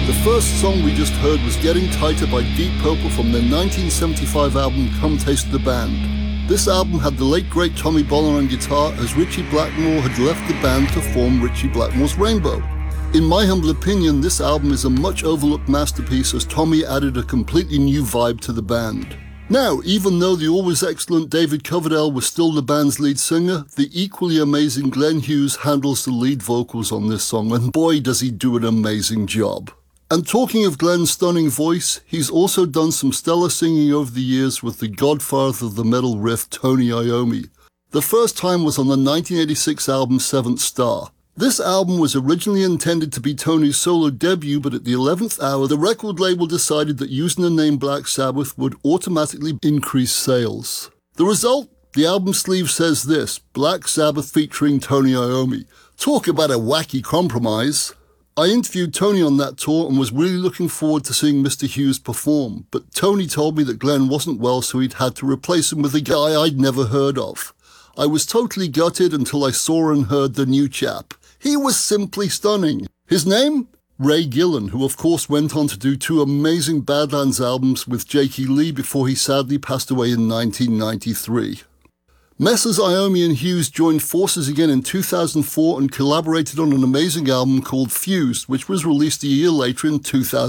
The first song we just heard was Getting Tighter by Deep Purple from their 1975 album Come Taste the Band. This album had the late great Tommy Bolin on guitar, as Ritchie Blackmore had left the band to form Ritchie Blackmore's Rainbow. In my humble opinion, this album is a much overlooked masterpiece, as Tommy added a completely new vibe to the band. Now, even though the always excellent David Coverdale was still the band's lead singer, the equally amazing Glenn Hughes handles the lead vocals on this song, and boy does he do an amazing job. And talking of Glenn's stunning voice, he's also done some stellar singing over the years with the godfather of the metal riff, Tony Iommi. The first time was on the 1986 album Seventh Star. This album was originally intended to be Tony's solo debut, but at the 11th hour, the record label decided that using the name Black Sabbath would automatically increase sales. The result? The album sleeve says this: Black Sabbath featuring Tony Iommi. Talk about a wacky compromise. I interviewed Tony on that tour and was really looking forward to seeing Mr. Hughes perform, but Tony told me that Glenn wasn't well, so he'd had to replace him with a guy I'd never heard of. I was totally gutted until I saw and heard the new chap. He was simply stunning. His name? Ray Gillen, who of course went on to do 2 amazing Badlands albums with Jakey Lee before he sadly passed away in 1993. Messrs. Iommi and Hughes joined forces again in 2004 and collaborated on an amazing album called Fused, which was released a year later in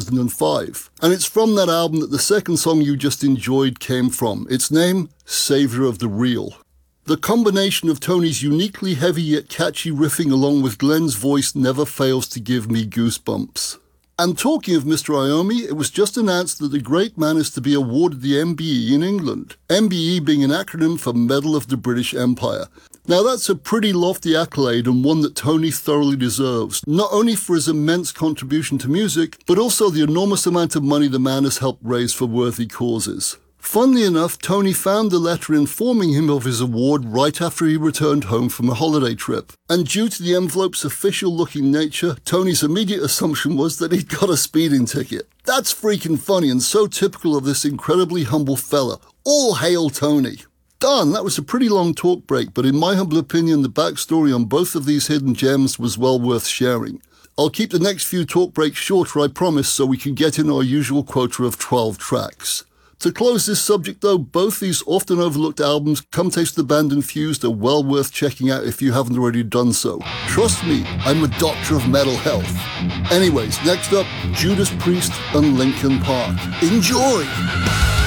2005. And it's from that album that the second song you just enjoyed came from. Its name, Savior of the Real. The combination of Tony's uniquely heavy yet catchy riffing along with Glenn's voice never fails to give me goosebumps. And talking of Mr. Iommi, it was just announced that the great man is to be awarded the MBE in England, MBE being an acronym for Medal of the British Empire. Now that's a pretty lofty accolade and one that Tony thoroughly deserves, not only for his immense contribution to music, but also the enormous amount of money the man has helped raise for worthy causes. Funnily enough, Tony found the letter informing him of his award right after he returned home from a holiday trip. And due to the envelope's official-looking nature, Tony's immediate assumption was that he'd got a speeding ticket. That's freaking funny and so typical of this incredibly humble fella. All hail Tony! Done, that was a pretty long talk break, but in my humble opinion, the backstory on both of these hidden gems was well worth sharing. I'll keep the next few talk breaks shorter, I promise, so we can get in our usual quota of 12 tracks. To close this subject though, both these often overlooked albums, Come Taste the Band and Fused, are well worth checking out if you haven't already done so. Trust me, I'm a doctor of mental health. Anyways, next up, Judas Priest and Linkin Park. Enjoy!